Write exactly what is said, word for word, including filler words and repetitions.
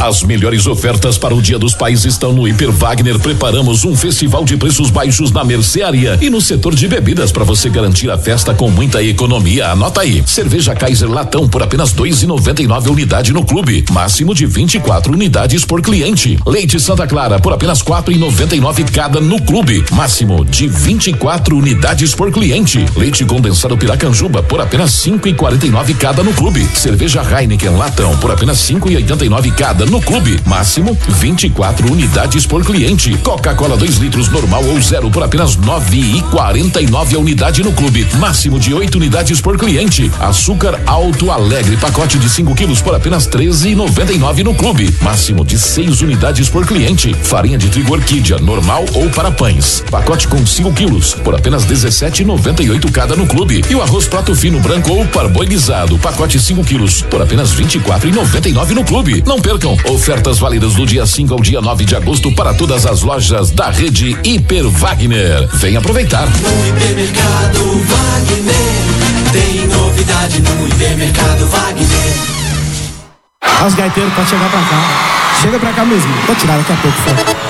As melhores ofertas para o Dia dos Pais estão no Hiper Wagner. Preparamos um festival de preços baixos na mercearia e no setor de bebidas para você garantir a festa com muita economia. Anota aí: cerveja Kaiser latão por apenas dois e noventa e nove unidade no clube, máximo de vinte e quatro unidades por cliente. Leite Santa Clara por apenas quatro e noventa e nove cada no clube, máximo de vinte e quatro unidades por cliente. Leite condensado Piracanjuba por apenas cinco e quarenta e nove cada no clube. Cerveja Heineken latão por apenas cinco e oitenta e nove cada no clube, máximo vinte e quatro unidades por cliente. Coca-Cola dois litros normal ou zero por apenas nove e quarenta e nove a unidade no clube, máximo de oito unidades por cliente. Açúcar Alto Alegre pacote de cinco quilos por apenas treze e noventa e nove no clube, máximo de seis unidades por cliente. Farinha de trigo Orquídea normal ou para pães, pacote com cinco quilos por apenas dezessete e noventa e oito cada no clube. E o arroz prato fino branco ou parboilizado, pacote cinco quilos por apenas vinte e quatro e noventa e nove no clube. Não percam ofertas válidas do dia cinco ao dia nove de agosto para todas as lojas da rede Hiper Wagner. Vem aproveitar. No Hipermercado Wagner tem novidade no Hipermercado Wagner. Os gaiteiros podem chegar pra cá. Chega pra cá mesmo. Vou tirar daqui a pouco, foi.